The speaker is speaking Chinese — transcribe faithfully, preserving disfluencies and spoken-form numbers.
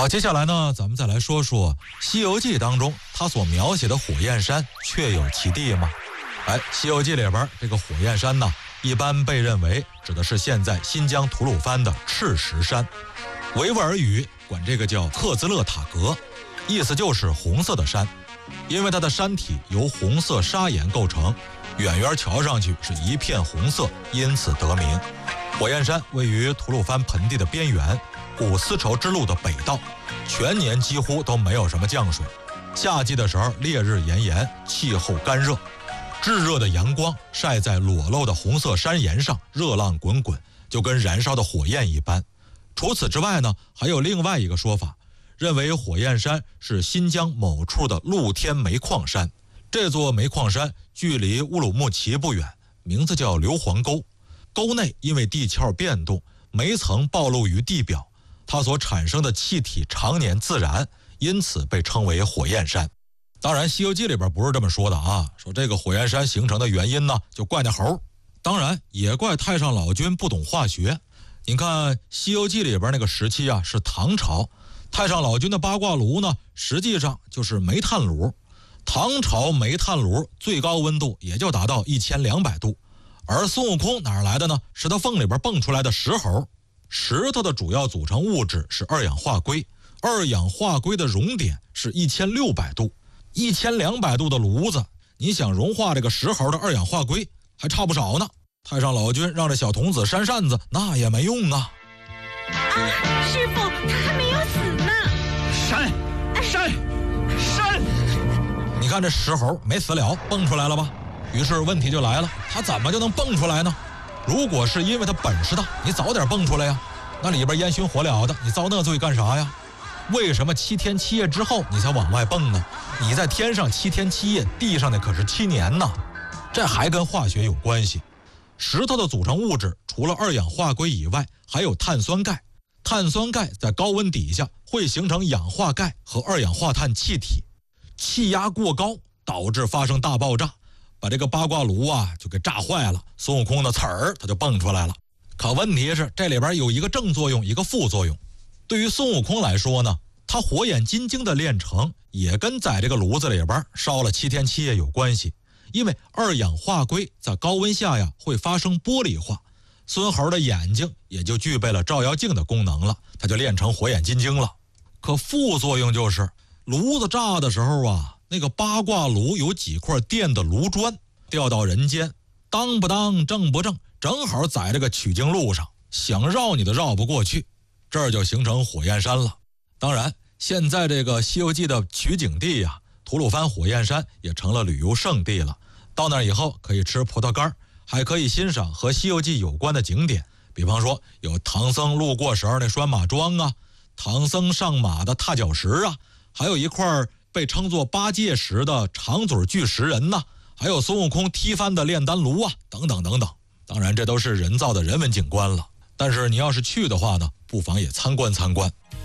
好，接下来呢，咱们再来说说《西游记》当中他所描写的火焰山确有其地吗？哎，《西游记》里边这个火焰山呢，一般被认为指的是现在新疆吐鲁番的赤石山，维吾尔语管这个叫赫兹勒塔格，意思就是红色的山，因为它的山体由红色砂岩构成，远远瞧上去是一片红色，因此得名。火焰山位于吐鲁番盆地的边缘，古丝绸之路的北道，全年几乎都没有什么降水。夏季的时候烈日炎炎，气候干热，炙热的阳光晒在裸露的红色山岩上，热浪滚滚，就跟燃烧的火焰一般。除此之外呢，还有另外一个说法，认为火焰山是新疆某处的露天煤矿山。这座煤矿山距离乌鲁木齐不远，名字叫硫磺沟。沟内因为地壳变动，煤层暴露于地表，它所产生的气体常年自燃，因此被称为火焰山。当然《西游记》里边不是这么说的啊，说这个火焰山形成的原因呢，就怪那猴，当然也怪太上老君不懂化学。你看《西游记》里边那个时期啊是唐朝，太上老君的八卦炉呢实际上就是煤炭炉，唐朝煤炭炉最高温度也就达到一千两百度，而孙悟空哪儿来的呢？石头缝里边蹦出来的石猴。石头的主要组成物质是二氧化硅，二氧化硅的熔点是一千六百度，一千两百度的炉子，你想融化这个石猴的二氧化硅还差不少呢。太上老君让这小童子扇扇子，那也没用啊。 啊，师傅，他还没有死呢。 扇扇扇！ 你看这石猴没死了，蹦出来了吧？于是问题就来了，他怎么就能蹦出来呢？如果是因为他本事大，你早点蹦出来呀，那里边烟熏火燎的，你遭那罪干啥呀？为什么七天七夜之后你才往外蹦呢？你在天上七天七夜，地上的可是七年呢。这还跟化学有关系。石头的组成物质除了二氧化硅以外，还有碳酸钙。碳酸钙在高温底下会形成氧化钙和二氧化碳气体，气压过高导致发生大爆炸，把这个八卦炉啊就给炸坏了。孙悟空的刺儿他就蹦出来了。可问题是这里边有一个正作用，一个副作用。对于孙悟空来说呢，他火眼金睛的炼成也跟在这个炉子里边烧了七天七夜有关系。因为二氧化硅在高温下呀会发生玻璃化，孙猴的眼睛也就具备了照妖镜的功能了，他就炼成火眼金睛了。可副作用就是炉子炸的时候啊，那个八卦炉有几块电的炉砖掉到人间，当不当正不正，正好在这个取经路上，想绕你都绕不过去，这儿就形成火焰山了。当然现在这个《西游记》的取景地呀、啊，吐鲁番火焰山也成了旅游胜地了。到那儿以后可以吃葡萄干，还可以欣赏和《西游记》有关的景点，比方说有唐僧路过时候那拴马桩啊，唐僧上马的踏脚石啊，还有一块被称作八戒石的长嘴巨石人呐、啊，还有孙悟空踢翻的炼丹炉啊，等等等等。当然这都是人造的人文景观了，但是你要是去的话呢，不妨也参观参观。